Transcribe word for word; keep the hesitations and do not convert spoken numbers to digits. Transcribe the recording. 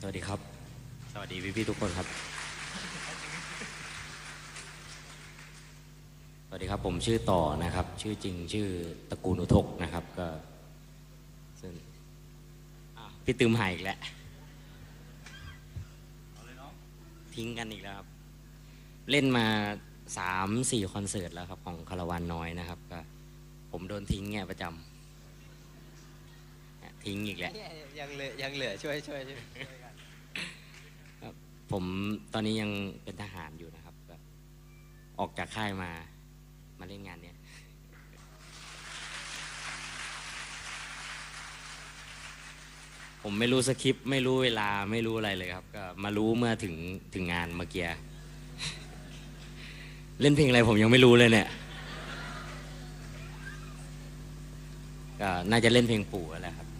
สวัสดีครับสวัสดีพี่พี่ทุกคนครับสวัสดีครับผมชื่อต่อนะครับชื่อจริงชื่อตระกูลอุทกนะครับก็ซึ่งพี่ตืมหายอีกแล้วทิ้งกันอีกแล้วครับเล่นมาสามสี่คอนเสิร์ตแล้วครับของคาราวานน้อยนะครับก็ผมโดนทิ้งเนี่ยประจำทิ้งอีกแล้วยังเหลือยังเหลือช่วยช่วยช่วยกันผมตอนนี้ยังเป็นทหารอยู่นะครับก็ออกจากค่ายมามาเล่นงานเนี้ยผมไม่รู้สคริปต์ไม่รู้เวลาไม่รู้อะไรเลยครับก็มารู้เมื่อถึงถึงงานเมื่อกี้เล่นเพลงอะไรผมยังไม่รู้เลยเนี่ยก็น่าจะเล่นเพลงปู่แหละครับ